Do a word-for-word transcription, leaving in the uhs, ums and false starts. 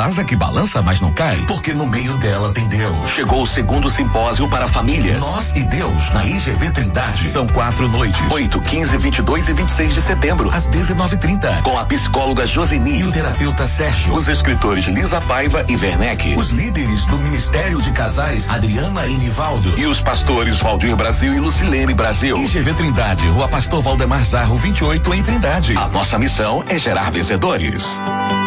casa que balança, mas não cai, porque no meio dela tem Deus. Chegou o segundo simpósio para famílias. Nós e Deus, na I G V Trindade. São quatro noites. oito, quinze, vinte e dois e vinte e seis de setembro. Às dezenove e trinta. Com a psicóloga Josini. E o terapeuta Sérgio. Os escritores Lisa Paiva e Werneck. Os líderes do Ministério de Casais, Adriana e Nivaldo. E os pastores Valdir Brasil e Lucilene Brasil. I G V Trindade, Rua Pastor Valdemar Zarro, vinte e oito, em Trindade. A nossa missão é gerar vencedores.